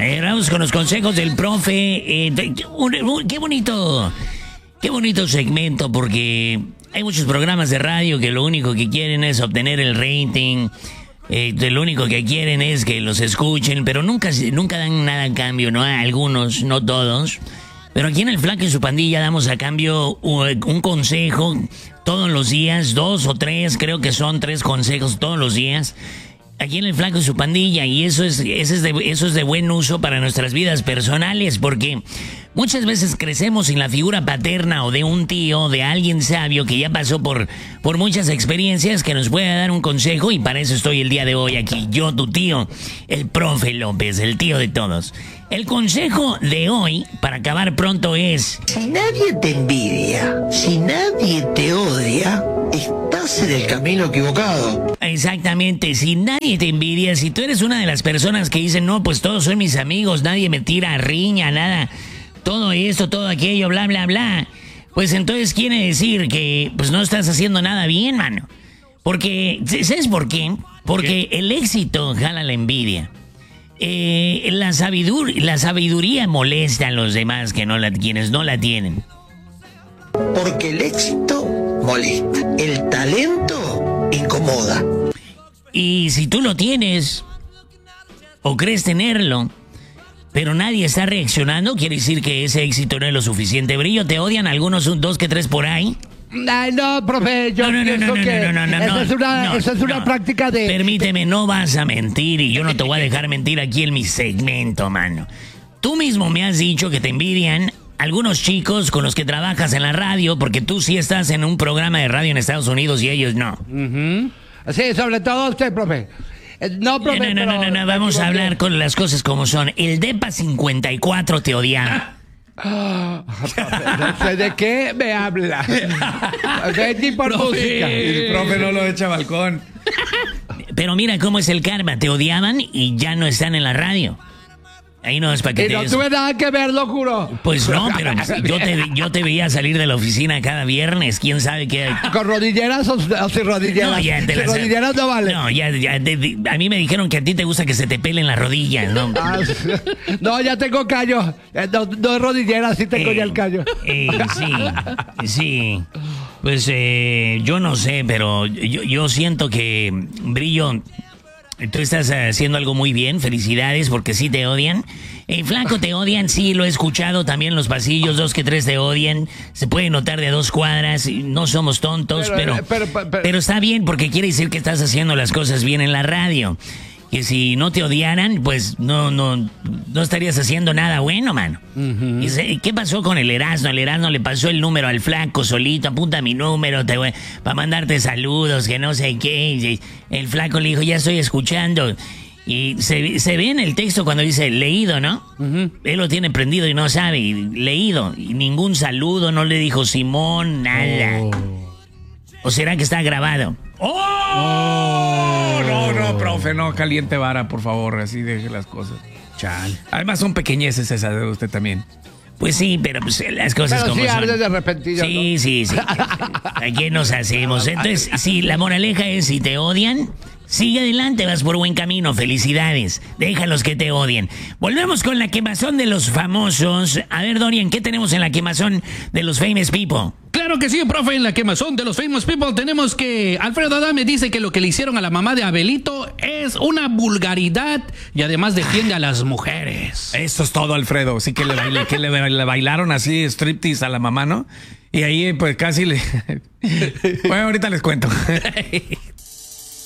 Vamos con los consejos del profe. Qué bonito segmento, porque hay muchos programas de radio que lo único que quieren es obtener el rating. Lo único que quieren es que los escuchen, pero nunca dan nada a cambio, ¿no? Algunos, no todos. Pero aquí en El Flaco y su Pandilla damos a cambio un consejo todos los días, 2 o 3, creo que son 3 consejos todos los días. Aquí en El Flaco y su Pandilla, y eso es de buen uso para nuestras vidas personales, porque muchas veces crecemos sin la figura paterna o de un tío, de alguien sabio que ya pasó por muchas experiencias, que nos pueda dar un consejo, y para eso estoy el día de hoy aquí, yo, tu tío, el profe López, el tío de todos. El consejo de hoy, para acabar pronto, es: si nadie te envidia, si nadie te odia, estás en el camino equivocado. Exactamente, si nadie te envidia, si tú eres una de las personas que dicen, no, pues todos son mis amigos, nadie me tira riña, nada, todo esto, todo aquello, bla, bla, bla, pues entonces quiere decir que pues no estás haciendo nada bien, mano. Porque, ¿sabes por qué? Porque el éxito jala la envidia. La sabiduría molesta a los demás quienes no la tienen. Porque el éxito molesta, el talento incomoda. Y si tú lo tienes, o crees tenerlo, pero nadie está reaccionando, quiere decir que ese éxito no es lo suficiente brillo. ¿Te odian algunos, 2 que 3 por ahí? Ay, no, profe, yo pienso que esa es una práctica de... Permíteme, no vas a mentir, y yo no te voy a dejar mentir aquí en mi segmento, mano. Tú mismo me has dicho que te envidian algunos chicos con los que trabajas en la radio, porque tú sí estás en un programa de radio en Estados Unidos y ellos no. Sí, sobre todo usted, profe. No, profe, no, vamos a hablar con las cosas como son. El DEPA 54 te odiaba. No sé de qué me habla. Ni por música. El profe no lo echa a balcón. Pero mira cómo es el karma. Te odiaban y ya no están en la radio. Ahí no es para que y no tuve nada que ver, lo juro. Pues no, pero yo te veía salir de la oficina cada viernes. ¿Quién sabe qué? ¿Con rodilleras o sin rodilleras? No, ya sin rodilleras no vale. No, ya a mí me dijeron que a ti te gusta que se te pelen las rodillas, ¿no? No, ya tengo callo. No es rodilleras, sí tengo ya el callo. Sí. Pues yo no sé, pero yo siento que, Brillo, tú estás haciendo algo muy bien. Felicidades, porque sí te odian. Flaco, te odian, sí, lo he escuchado también en los pasillos. 2 que 3 te odian. Se puede notar de a 2 cuadras. No somos tontos, pero está bien, porque quiere decir que estás haciendo las cosas bien en la radio. Que si no te odiaran, pues no estarías haciendo nada bueno, mano. ¿Y qué pasó con el Erasmo? El Erasmo le pasó el número al Flaco solito. Apunta mi número para mandarte saludos, que no sé qué. Y el Flaco le dijo, ya estoy escuchando. Y se ve en el texto cuando dice leído, ¿no? Él lo tiene prendido y no sabe. Y leído. Y ningún saludo, no le dijo Simón, nada. ¿O será que está grabado? No, profe, no caliente vara, por favor, así deje las cosas. Chal. Además son pequeñeces esas de usted también. Pues sí, pero pues las cosas como sí, son. de repentillo, Sí. ¿A qué nos hacemos? Entonces, sí, la moraleja es, si te odian, sigue adelante, vas por buen camino, felicidades. Déjalos que te odien. Volvemos con la quemazón de los famosos. A ver, Dorian, ¿qué tenemos en la quemazón de los famous people? Claro que sí, profe, en la quemazón de los famous people tenemos que Alfredo Adame dice que lo que le hicieron a la mamá de Abelito es una vulgaridad y además defiende a las mujeres. Eso es todo, Alfredo. Sí que le bailaron así striptease a la mamá, ¿no? Y ahí pues casi le... Bueno, ahorita les cuento.